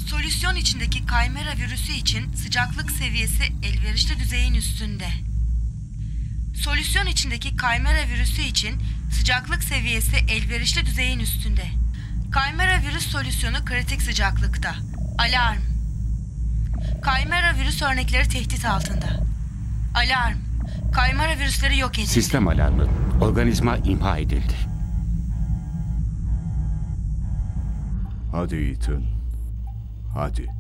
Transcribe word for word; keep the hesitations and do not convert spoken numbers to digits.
Solüsyon içindeki kaymera virüsü için sıcaklık seviyesi elverişli düzeyin üstünde. Solüsyon içindeki kaymera virüsü için sıcaklık seviyesi elverişli düzeyin üstünde. Kaymera virüs solüsyonu kritik sıcaklıkta. Alarm. Kaymera virüs örnekleri tehdit altında. Alarm. Kaymera virüsleri yok edildi. Sistem alarmı. Organizma imha edildi. Hadi Ethan. Hadi.